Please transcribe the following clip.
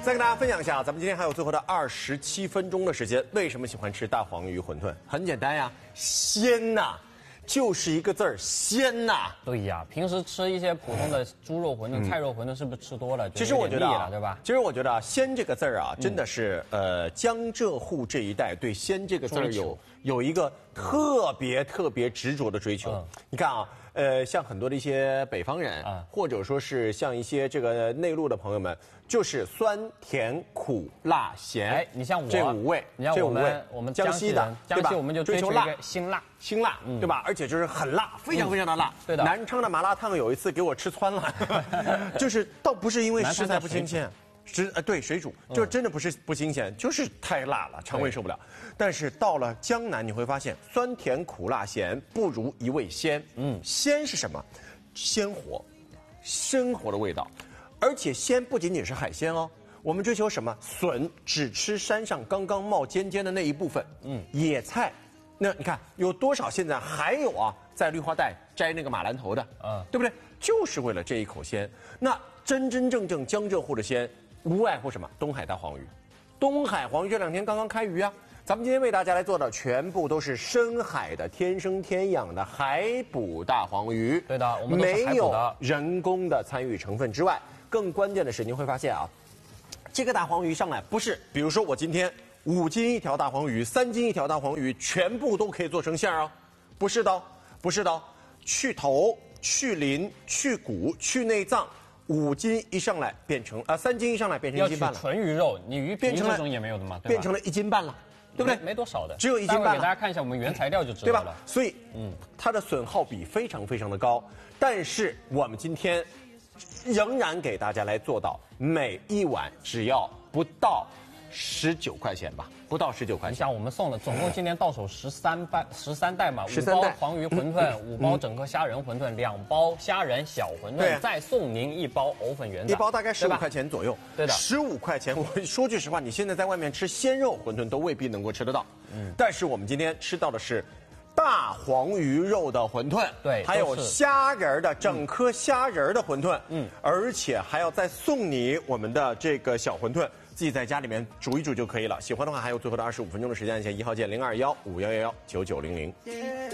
再跟大家分享一下，咱们今天还有最后的27分钟的时间，为什么喜欢吃大黄鱼馄饨？很简单呀，鲜呐，就是一个字儿，鲜呐。 对呀，平时吃一些普通的猪肉馄饨、菜肉馄饨，是不是吃多了？ 其实我觉得了，对吧？ 其实我觉得鲜这个字儿啊，真的是江浙沪这一带对鲜这个字儿有一个特别执着的追求。你看啊。像很多的一些北方人，或者说是像一些这个内陆的朋友们，就是酸甜苦辣咸。 哎，你像我这5味， 你像我们江西的， 江西我们就追求辣，辛辣， 对吧？而且就是很辣，非常的辣。 对的。 南昌的麻辣烫有一次给我吃穿了，就是倒不是因为食材不新鲜。对，水煮就真的不是不新鲜，就是太辣了，肠胃受不了。但是到了江南，你会发现酸甜苦辣咸不如一味鲜。鲜是什么？鲜活，生活的味道。而且鲜不仅仅是海鲜哦，我们追求什么？笋只吃山上刚刚冒尖尖的那一部分。野菜，那你看有多少现在还有啊，在绿化带摘那个马兰头的，对不对？就是为了这一口鲜。那真正江浙沪的鲜。无外乎什么？东海大黄鱼，东海黄鱼这2天刚刚开鱼啊！咱们今天为大家来做的全部都是深海的、天生天养的海捕大黄鱼。 对的，我们都是海捕的，没有人工的参与成分之外，更关键的是，您会发现啊，这个大黄鱼上来不是，比如说我今天5斤一条大黄鱼，3斤一条大黄鱼，全部都可以做成馅啊，不是的，去头、去鳞、去骨、去内脏。5斤一上来变成3斤一上来变成1斤半了。 纯鱼肉，你鱼皮这种也没有的嘛，对吧？ 变成了1斤半了，对不对？ 没多少的， 只有1斤半。 给大家看一下我们原材料就知道了， 对吧？所以，它的损耗比非常的高。但是我们今天仍然给大家来做到，每一碗只要不到19块钱吧，不到19块钱。 你想我们送了，总共今年到手13袋嘛，5包黄鱼馄饨，5包整颗虾仁馄饨，2包虾仁小馄饨，再送您1包藕粉圆子， 一包大概15块钱左右。 对的 ，15块钱。我说句实话，你现在在外面吃鲜肉馄饨都未必能够吃得到。但是我们今天吃到的是大黄鱼肉的馄饨， 对， 还有虾仁的整颗虾仁的馄饨，而且还要再送你我们的这个小馄饨。自己在家里面煮一煮就可以了。喜欢的话，还有最后的25分钟的时间，按下1号键0215119900。